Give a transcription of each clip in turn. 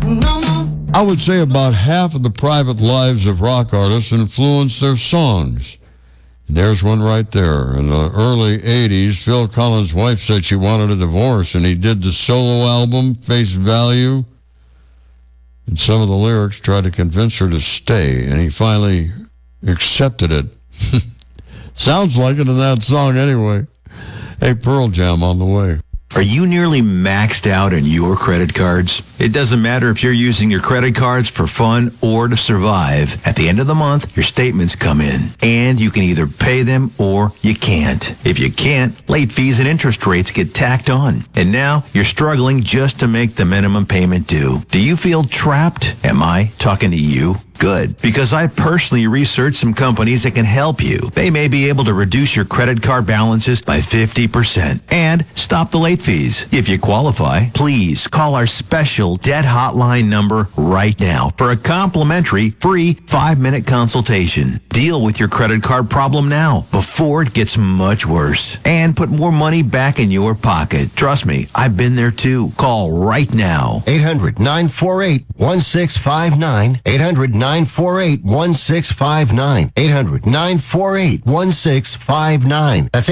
I would say about half of the private lives of rock artists influence their songs. There's one right there. In the early 80s, Phil Collins' wife said she wanted a divorce, and he did the solo album, Face Value. And some of the lyrics tried to convince her to stay, and he finally accepted it. Sounds like it in that song anyway. Hey, Pearl Jam on the way. Are you nearly maxed out on your credit cards? It doesn't matter if you're using your credit cards for fun or to survive. At the end of the month, your statements come in, and you can either pay them or you can't. If you can't, late fees and interest rates get tacked on. And now you're struggling just to make the minimum payment due. Do you feel trapped? Am I talking to you? Good, because I personally researched some companies that can help you. They may be able to reduce your credit card balances by 50% and stop the late fees. If you qualify, please call our special debt hotline number right now for a complimentary free 5-minute consultation. Deal with your credit card problem now before it gets much worse and put more money back in your pocket. Trust me, I've been there too. Call right now. 800-948-1659. 800-948-1659. 800-948-1659. That's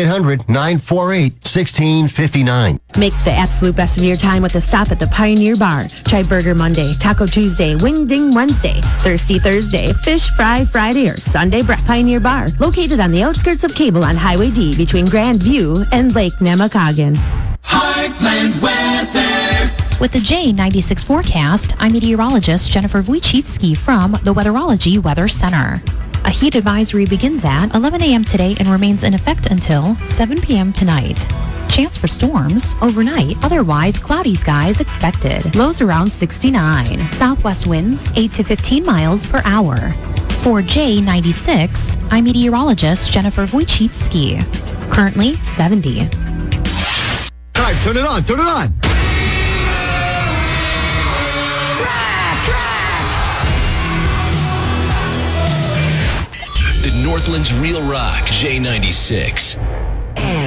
800-948-1659. Make the absolute best of your time with a stop at the Pioneer Bar. Try Burger Monday, Taco Tuesday, Wing Ding Wednesday, Thirsty Thursday, Fish Fry Friday, or Sunday Pioneer Bar. Located on the outskirts of Cable on Highway D between Grand View and Lake Nemacolin. Heartland weather. With the J96 forecast, I'm meteorologist Jennifer Wojcicki from the Weatherology Weather Center. A heat advisory begins at 11 a.m. today and remains in effect until 7 p.m. tonight. Chance for storms overnight, otherwise cloudy skies expected. Lows around 69. Southwest winds 8 to 15 miles per hour. For J96, I'm meteorologist Jennifer Wojcicki. Currently 70. All right, turn it on, turn it on. The Northland's Real Rock J96.